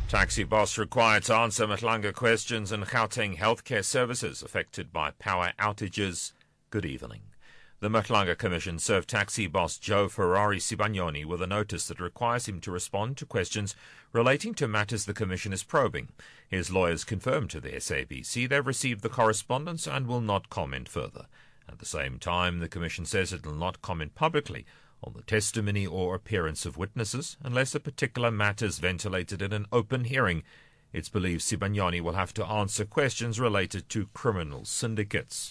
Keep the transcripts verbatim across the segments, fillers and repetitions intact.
Taxi boss required to answer Matlanga questions in Gauteng healthcare services affected by power outages. Good evening. The Matlanga Commission served taxi boss Joe Ferrari Sibanyoni with a notice that requires him to respond to questions relating to matters the Commission is probing. His lawyers confirmed to the S A B C they've received the correspondence and will not comment further. At the same time, the Commission says it will not comment publicly on the testimony or appearance of witnesses unless a particular matter is ventilated in an open hearing. It's believed Sibanyoni will have to answer questions related to criminal syndicates.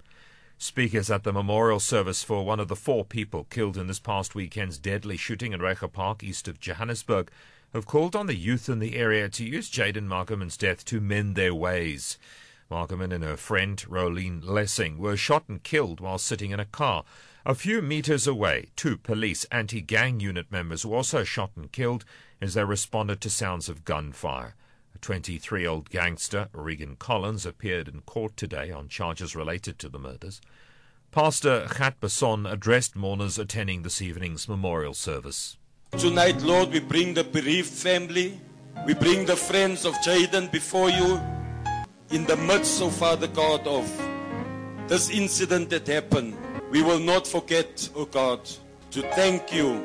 Speakers at the memorial service for one of the four people killed in this past weekend's deadly shooting in Reiger Park east of Johannesburg have called on the youth in the area to use Jaden Margaman's death to mend their ways. Margaman and her friend, Rolene Lessing, were shot and killed while sitting in a car. A few meters away, two police anti-gang unit members were also shot and killed as they responded to sounds of gunfire. A twenty-three-year-old gangster, Regan Collins, appeared in court today on charges related to the murders. Pastor Gert Besson addressed mourners attending this evening's memorial service. Tonight, Lord, we bring the bereaved family, we bring the friends of Jaden before you in the midst, oh Father God, of this incident that happened. We will not forget, oh God, to thank you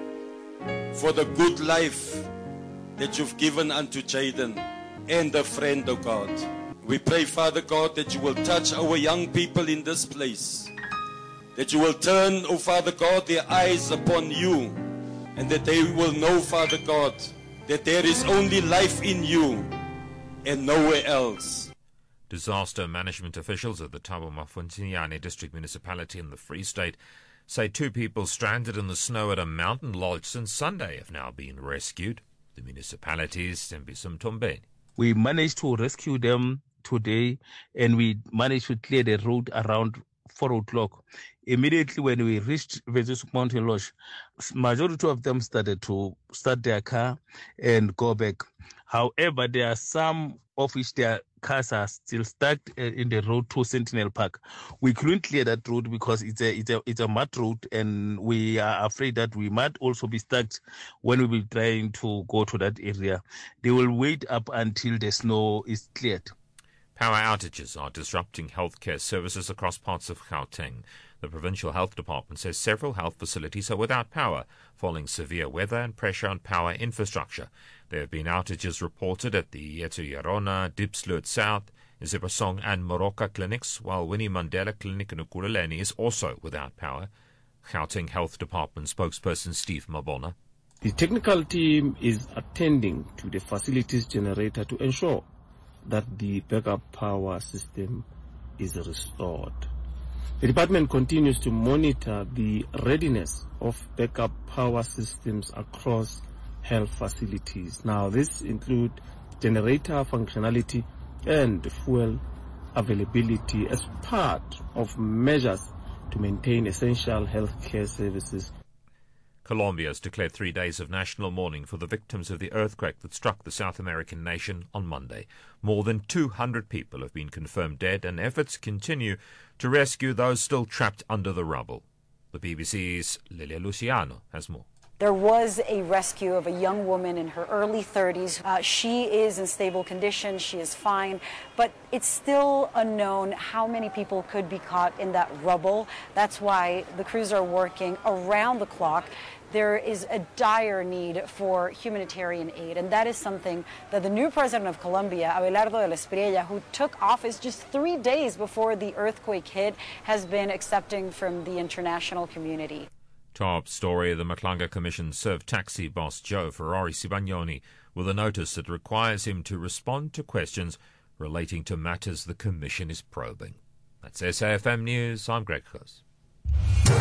for the good life that you've given unto Jaden and a friend, oh God. We pray, Father God, that you will touch our young people in this place, that you will turn, oh Father God, their eyes upon you, and that they will know, Father God, that there is only life in you and nowhere else. Disaster management officials at the Thabo Mafontsinyane district municipality in the Free State say two people stranded in the snow at a mountain lodge since Sunday have now been rescued. The municipality's Sembisa Mtombeni. We managed to rescue them today, and we managed to clear the road around four o'clock. Immediately when we reached Vesusuk Mountain Lodge, majority of them started to start their car and go back. However, there are some of which their cars are still stuck in the road to Sentinel Park. We couldn't clear that road because it's a it's a it's a mud road, and we are afraid that we might also be stuck when we will trying to go to that area. They will wait up until the snow is cleared. Power outages are disrupting healthcare services across parts of Gauteng. The Provincial Health Department says several health facilities are without power following severe weather and pressure on power infrastructure. There have been outages reported at the Yethu Yarona, Diepsloot South, Isipasong and Moroka clinics, while Winnie Mandela Clinic in Ekurhuleni is also without power. Gauteng Health Department spokesperson Steve Mabona. The technical team is attending to the facilities generator to ensure that the backup power system is restored. The department continues to monitor the readiness of backup power systems across health facilities. Now, this includes generator functionality and fuel availability as part of measures to maintain essential healthcare services. Colombia has declared three days of national mourning for the victims of the earthquake that struck the South American nation on Monday. More than two hundred people have been confirmed dead, and efforts continue to rescue those still trapped under the rubble. The B B C's Lilia Luciano has more. There was a rescue of a young woman in her early thirties. Uh, she is in stable condition. She is fine, but it's still unknown how many people could be caught in that rubble. That's why the crews are working around the clock. There is a dire need for humanitarian aid, and that is something that the new president of Colombia, Abelardo de la Espriella, who took office just three days before the earthquake hit, has been accepting from the international community. Top story, the Matlanga Commission served taxi boss Joe Ferrari Sibanyoni with a notice that requires him to respond to questions relating to matters the Commission is probing. That's S A F M News. I'm Greg Huss.